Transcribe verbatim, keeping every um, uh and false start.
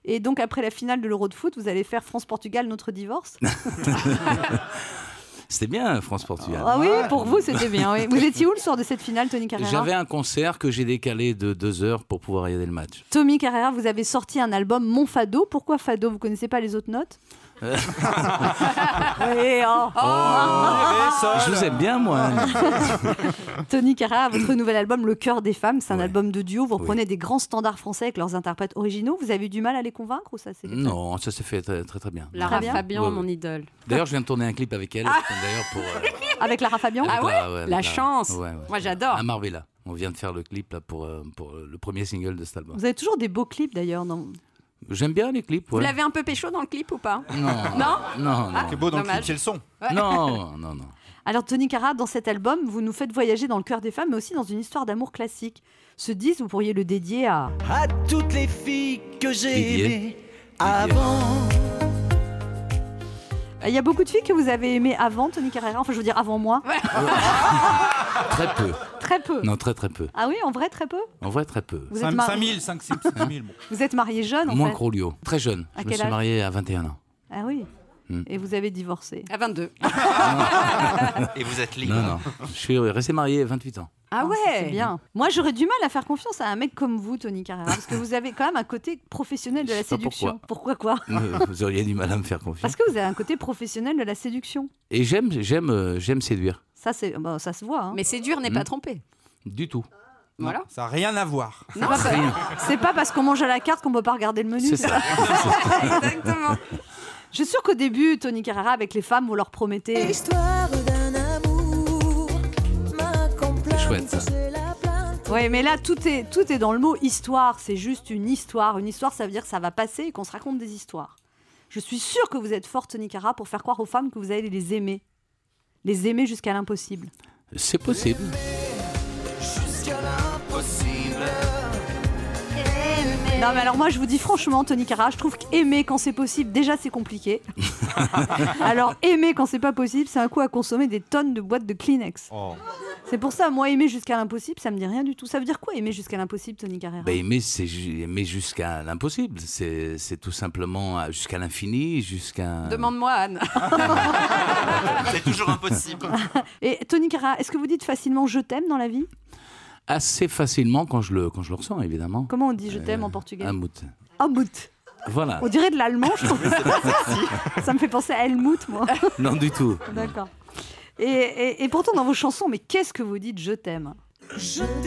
Et donc, après la finale de l'Euro de foot, vous allez faire France-Portugal, notre divorce. C'était bien, France-Portugal. Ah oui, pour vous, c'était bien. Oui. Vous étiez où le soir de cette finale, Tony Carrera ? J'avais un concert que j'ai décalé de deux heures pour pouvoir regarder le match. Tony Carrera, vous avez sorti un album Mon Fado. Pourquoi Fado ? Vous connaissez pas les autres notes ? Oui, oh. Oh, je vous aime bien, moi. Tony Carrera, votre nouvel album Le Cœur des femmes, c'est un ouais. album de duo. Vous reprenez oui. des grands standards français avec leurs interprètes originaux. Vous avez eu du mal à les convaincre ou ça s'est fait ? Non, ça s'est fait très très, très bien. Lara bien. Fabian, ouais, mon ouais. idole. D'ailleurs, je viens de tourner un clip avec elle. Ah. D'ailleurs pour. Euh... Avec Lara Fabian ? Ah ouais, la, ouais La la... chance. Ouais, ouais. Moi, j'adore. À Marbella. On vient de faire le clip là pour euh, pour le premier single de cet album. Vous avez toujours des beaux clips d'ailleurs, non ? J'aime bien les clips. Ouais. Vous l'avez un peu pécho dans le clip ou pas ? Non. Non. Non. Ah, Ce qui est beau dans dommage. Le clip, c'est le son. Ouais. Non, non, non. Alors Tony Carrera, dans cet album, vous nous faites voyager dans le cœur des femmes, mais aussi dans une histoire d'amour classique. Ce disque, vous pourriez le dédier à... À toutes les filles que j'ai Didier. aimées avant. Il y a beaucoup de filles que vous avez aimées avant Tony Carrera, enfin je veux dire avant moi. Ouais. Très peu. Très peu. Non, très très peu. Ah oui, en vrai très peu. En vrai très peu. Vous êtes mar... cinq mille, cinq mille. Bon. Vous êtes marié jeune en Moins fait. que Rolio. Très jeune. À je me quel suis âge marié à vingt et un ans. Ah oui. Hmm. Et vous avez divorcé. À vingt-deux. Et vous êtes libre. Non, non. Je suis resté marié à vingt-huit ans. Ah ouais, oh, c'est bien. Moi, j'aurais du mal à faire confiance à un mec comme vous, Tony Carrera, parce que vous avez quand même un côté professionnel de la séduction. Pourquoi. pourquoi quoi Vous auriez du mal à me faire confiance. Parce que vous avez un côté professionnel de la séduction. Et j'aime, j'aime, euh, j'aime séduire. Ça, c'est, bon, ça se voit. Hein. Mais séduire n'est Hmm. pas tromper. Du tout. Voilà. Ça n'a rien à voir. C'est pas, c'est pas parce qu'on mange à la carte qu'on peut pas regarder le menu. C'est ça. Exactement. Je suis sûre qu'au début, Tony Carrera, avec les femmes, vous leur promettez. L'histoire d'un amour, ma complainte, c'est chouette, ça. Oui, mais là, tout est, tout est dans le mot histoire. C'est juste une histoire. Une histoire, ça veut dire que ça va passer et qu'on se raconte des histoires. Je suis sûre que vous êtes fort, Tony Carrera, pour faire croire aux femmes que vous allez les aimer. Les aimer jusqu'à l'impossible. C'est possible. Jusqu'à l'impossible. Non, mais alors moi, je vous dis franchement, Tony Carrera, je trouve qu'aimer quand c'est possible, déjà, c'est compliqué. Alors, aimer quand c'est pas possible, c'est un coup à consommer des tonnes de boîtes de Kleenex. Oh. C'est pour ça, moi, aimer jusqu'à l'impossible, ça me dit rien du tout. Ça veut dire quoi, aimer jusqu'à l'impossible, Tony Carrera ? Ben, aimer, c'est ju- aimer jusqu'à l'impossible. C'est, c'est tout simplement jusqu'à l'infini, jusqu'à... Demande-moi, Anne. C'est toujours impossible. Et Tony Carrera, est-ce que vous dites facilement « je t'aime » dans la vie ? Assez facilement quand je le, quand je le ressens, évidemment. Comment on dit « je t'aime » en portugais ? Helmut. Helmut. Voilà. On dirait de l'allemand, je trouve. Ça me fait penser à Helmut, moi. Non, du tout. D'accord. Et, et, et pourtant, dans vos chansons, mais qu'est-ce que vous dites « je t'aime » ? Je t'aime.